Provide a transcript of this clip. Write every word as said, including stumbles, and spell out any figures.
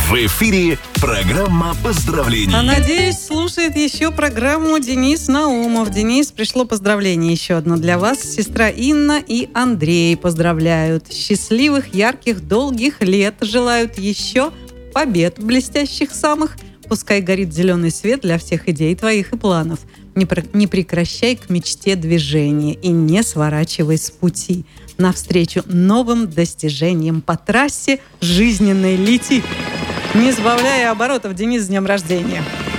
В эфире программа поздравлений. А надеюсь, слушает еще программу Денис Наумов. Денис, пришло поздравление еще одно для вас. Сестра Инна и Андрей поздравляют. Счастливых, ярких, долгих лет. Желают еще побед блестящих самых. Пускай горит зеленый свет для всех идей твоих и планов. Не, про- не прекращай к мечте движения и не сворачивай с пути. Навстречу новым достижениям по трассе жизненной лети. Не сбавляя оборотов, Денис, с днем рождения.